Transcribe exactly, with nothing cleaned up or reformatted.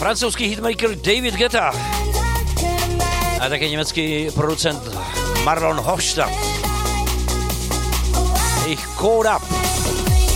francouzský hitmaker David Guetta a také německý producent Marlon Hofstadt. Jejich Code Up.